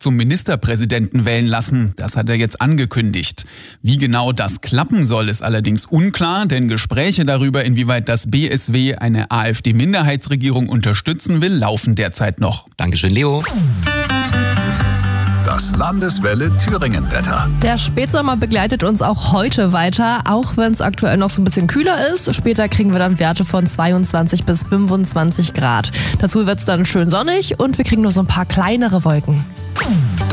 zum Ministerpräsidenten wählen lassen. Das hat er jetzt angekündigt. Wie genau das klappen soll, ist allerdings unklar, denn Gespräche darüber, inwieweit das BSW eine AfD-Minderheitsregierung unterstützen will, laufen derzeit noch. Dankeschön, Leo. Das Landeswelle Thüringen-Wetter. Der Spätsommer begleitet uns auch heute weiter, auch wenn es aktuell noch so ein bisschen kühler ist. Später kriegen wir dann Werte von 22 bis 25 Grad. Dazu wird es dann schön sonnig und wir kriegen nur so ein paar kleinere Wolken.